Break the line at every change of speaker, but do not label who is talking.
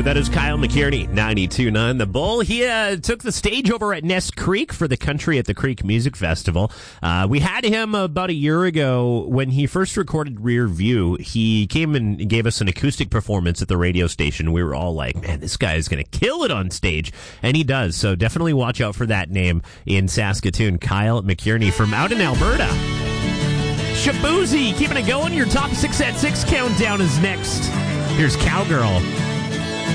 Hello, that is Kyle McKierney, 92.9 The Bull. He took the stage over at Ness Creek for the Country at the Creek Music Festival. We had him about a year ago when he first recorded Rear View. He came and gave us an acoustic performance at the radio station. We were all like, man, this guy is going to kill it on stage. And he does. So definitely watch out for that name in Saskatoon. Kyle McKierney from out in Alberta. Shaboozey, keeping it going. Your top 6 at 6 countdown is next. Here's Cowgirl.